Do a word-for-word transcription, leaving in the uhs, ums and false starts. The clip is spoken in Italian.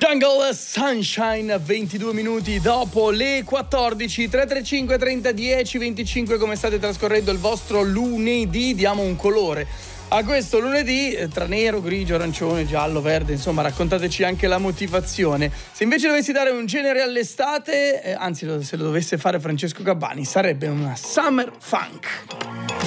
Jungle Sunshine, ventidue minuti dopo le quattordici. Tre tre cinque trenta dieci venticinque. Come state trascorrendo il vostro lunedì? Diamo un colore a questo lunedì, tra nero, grigio, arancione, giallo, verde, insomma raccontateci anche la motivazione. Se invece dovessi dare un genere all'estate, eh, anzi se lo dovesse fare Francesco Gabbani, sarebbe una summer funk.